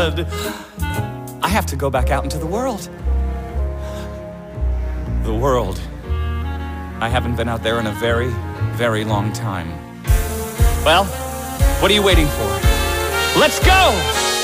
good. I have to go back out into the world. The world. I haven't been out there in a very, very long time. Well, what are you waiting for? Let's go!